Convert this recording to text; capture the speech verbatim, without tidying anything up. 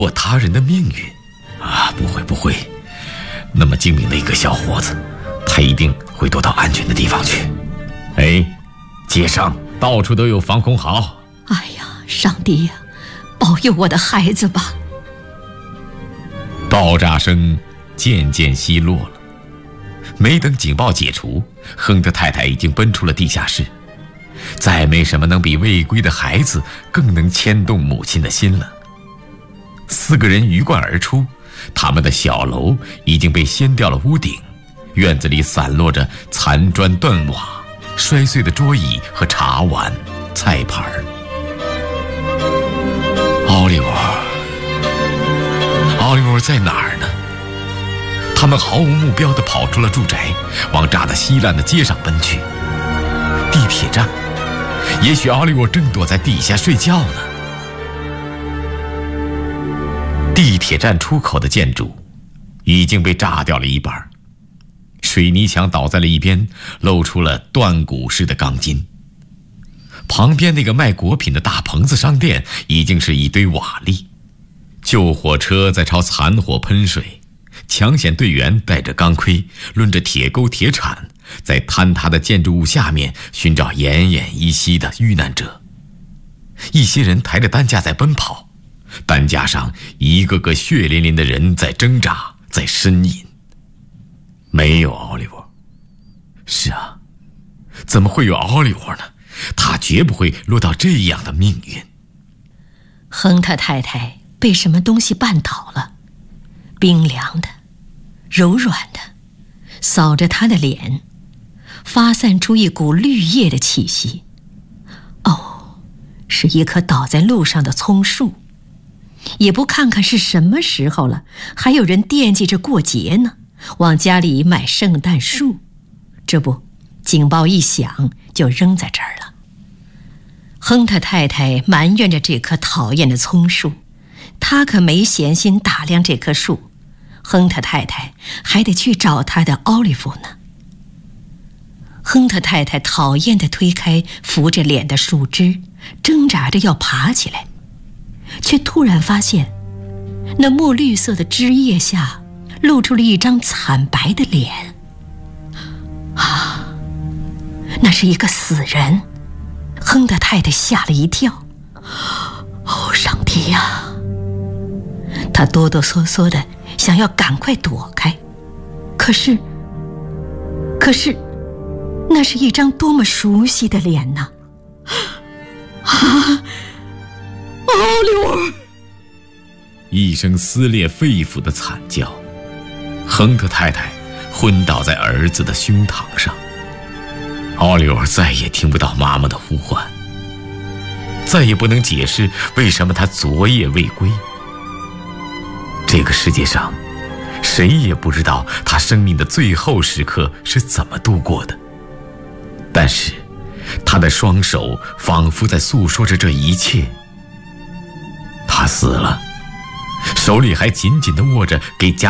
过他人的命运啊！不会不会，那么精明的一个小伙子，他一定会躲到安全的地方去。哎，街上到处都有防空壕。 哎呀，上帝呀，保佑我的孩子吧！ 爆炸声渐渐稀落了，没等警报解除，亨特太太已经奔出了地下室。再没什么能比未归的孩子更能牵动母亲的心了。四个人鱼贯而出，他们的小楼已经被掀掉了屋顶，院子里散落着残砖断瓦、摔碎的桌椅和茶碗、菜盘。奥利沃，奥利沃在哪儿呢？他们毫无目标地跑出了住宅，往炸得稀烂的街上奔去。地铁站，也许奥利沃正躲在地下睡觉呢。地铁站出口的建筑已经被炸掉了一半，水泥墙倒在了一边，露出了断骨式的钢筋。旁边那个卖果品的大棚子商店已经是一堆瓦砾，救火车在朝残火喷水，抢险队员带着钢盔，抡着铁钩铁铲，在坍塌的建筑物下面寻找奄奄一息的遇难者。一些人抬着担架在奔跑，担架上一个个血淋淋的人在挣扎，在呻吟。没有奥利沃。是啊，怎么会有奥利沃呢？他绝不会落到这样的命运。 亨特太太被什么东西绊倒了，冰凉的、柔软的，扫着她的脸，发散出一股绿叶的气息。哦，是一棵倒在路上的葱树。也不看看是什么时候了，还有人惦记着过节呢，往家里买圣诞树。这不，警报一响就扔在这儿了。亨特太太埋怨着这棵讨厌的葱树，她可没闲心打量这棵树。亨特太太还得去找她的奥利弗呢。亨特太太讨厌地推开扶着脸的树枝，挣扎着要爬起来，却突然发现那墨绿色的枝叶下露出了一张惨白的脸。啊，那是一个死人！亨特太太吓了一跳。哦，上帝呀！她哆哆嗦嗦的想要赶快躲开，可是可是那是一张多么熟悉的脸呐！啊，奥利沃！ 一声撕裂肺腑的惨叫，亨特太太昏倒在儿子的胸膛上。奥利沃再也听不到妈妈的呼唤，再也不能解释为什么他昨夜未归。这个世界上，谁也不知道他生命的最后时刻是怎么度过的，但是他的双手仿佛在诉说着这一切。他死了，手里还紧紧地握着给家